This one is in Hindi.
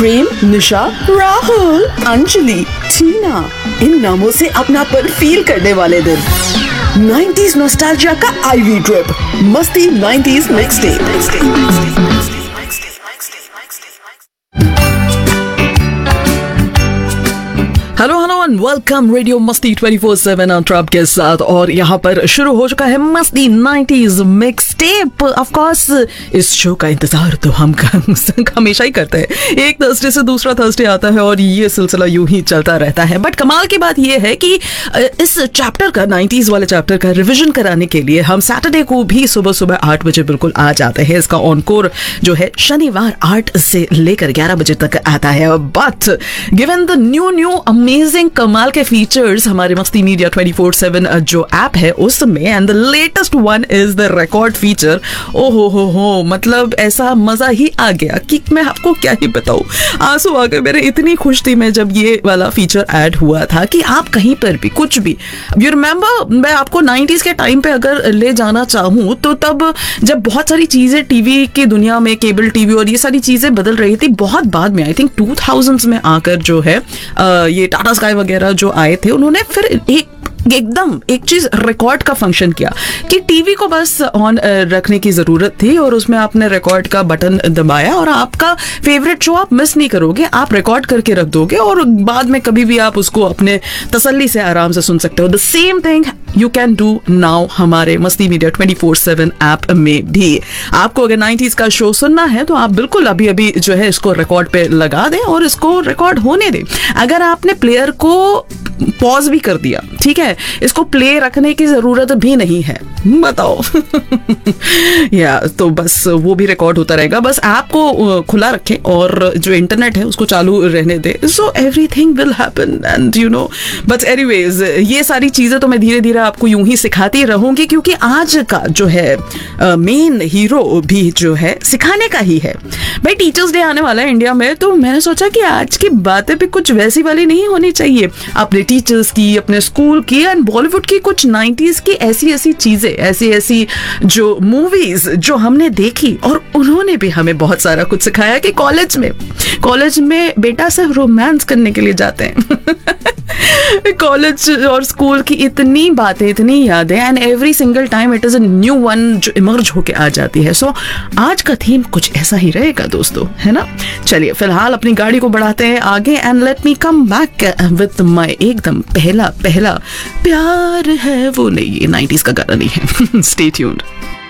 प्रेम, निशा, राहुल, अंजलि, टीना, इन नामों से अपनापन फील करने वाले दिन। 90s नॉस्टैल्जिया का आईवी ट्रिप, मस्ती 90s mix day. Hello and welcome radio मस्ती 24/7 ट्रैप के साथ। और यहाँ पर शुरू हो चुका है मस्ती 90s mix tape. Of course इस शो का इंतजार तो हम हमेशा ही करते हैं। एक थर्सडे से दूसरा थर्सडे आता है और ये सिलसिला यूं ही चलता रहता है। बट कमाल की बात ये है कि इस चैप्टर का 90s वाले चैप्टर का रिविजन कराने के लिए हम सैटरडे को भी सुबह सुबह 8 बजे बिल्कुल आ जाते हैं। इसका ऑनकोर जो है शनिवार 8 से लेकर 11 बजे तक आता है। But given the new amazing कमाल के फीचर्स हमारे मस्ती मीडिया 24/7 जो ऐप है उसमें, and the latest one is the record feature. ओहो हो मतलब ऐसा मजा ही आ गया कि मैं आपको क्या ही बताऊं, आंसू आ गए मेरे। इतनी खुश थी मैं जब ये वाला फीचर ऐड हुआ था कि आप कहीं पर भी कुछ भी, यू रिमेंबर, मैं आपको 90s के टाइम पे अगर ले जाना चाहूं तो तब जब बहुत सारी चीजें टीवी की दुनिया में, केबल टीवी और ये सारी चीजें बदल रही थी। बहुत बाद में आई थिंक 2000s में आकर जो है ये टाटा स्काई वगैरह जो आए थे, उन्होंने फिर एकदम एक चीज रिकॉर्ड का फंक्शन किया कि टीवी को बस ऑन रखने की जरूरत थी और उसमें आपने रिकॉर्ड का बटन दबाया और आपका फेवरेट शो आप मिस नहीं करोगे, आप रिकॉर्ड करके रख दोगे और बाद में कभी भी आप उसको अपने तसल्ली से आराम से सुन सकते हो। The same thing you can do now हमारे मस्ती मीडिया 24/7 ऐप में भी। आपको अगर 90s का शो सुनना है तो आप बिल्कुल अभी अभी जो है इसको रिकॉर्ड पे लगा दें और इसको रिकॉर्ड होने दें। अगर आपने प्लेयर को पॉज भी कर दिया, ठीक है, इसको प्ले रखने की जरूरत भी नहीं है, बताओ। या तो बस वो भी रिकॉर्ड होता रहेगा। बस ऐप को खुला रखें और जो इंटरनेट है उसको चालू रहने दें, so everything will happen and you know. But anyways ये सारी चीजें तो मैं धीरे धीरे आपको यूं ही सिखाती रहूंगी क्योंकि आज का जो है मेन हीरो भी जो है सिखाने का ही है। भाई टीचर्स डे आने वाला है इंडिया में, तो मैंने सोचा कि आज की बातें भी कुछ वैसी वाली नहीं होनी चाहिए। अपने टीचर्स की, अपने स्कूल की एंड बॉलीवुड की कुछ 90s की ऐसी चीजें, ऐसी जो मूवीज जो हमने देखी और उन्होंने भी हमें बहुत सारा कुछ सिखाया कि कॉलेज में बेटा सिर्फ रोमांस करने के लिए जाते हैं। कॉलेज और स्कूल की इतनी बातें, इतनी यादें, and every single time it is a new one जो इमर्ज होके आ जाती है। सो आज का थीम कुछ ऐसा ही रहेगा दोस्तों, है ना। चलिए फिलहाल अपनी गाड़ी को बढ़ाते हैं आगे and let me come back with my एकदम पहला प्यार है वो नहीं, ये 90s का गाना नहीं है। Stay tuned.